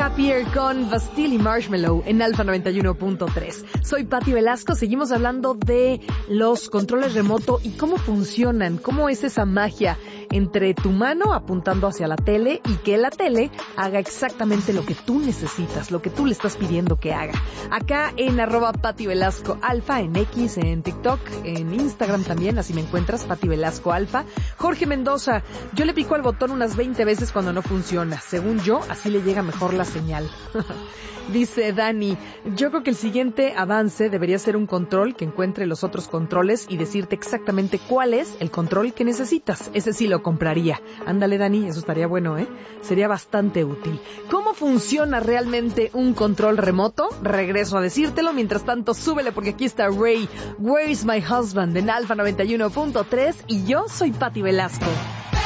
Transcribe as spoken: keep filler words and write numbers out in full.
Happier con Bastille y Marshmallow en Alfa noventa y uno punto tres. Soy Pati Velasco, seguimos hablando de los controles remoto y cómo funcionan, cómo es esa magia entre tu mano apuntando hacia la tele y que la tele haga exactamente lo que tú necesitas, lo que tú le estás pidiendo que haga. Acá en arroba Pati Velasco Alfa, en X, en TikTok, en Instagram también, así me encuentras, Pati Velasco Alfa. Jorge Mendoza, yo le pico al botón unas veinte veces cuando no funciona. Según yo, así le llega mejor la señal. Dice Dani, yo creo que el siguiente avance debería ser un control que encuentre los otros controles y decirte exactamente cuál es el control que necesitas. Ese sí lo compraría. Ándale, Dani, eso estaría bueno, ¿eh? Sería bastante útil. ¿Cómo funciona realmente un control remoto? Regreso a decírtelo. Mientras tanto, súbele porque aquí está Ray, Where is my husband? En Alfa noventa y uno punto tres y yo soy Pati Velasco.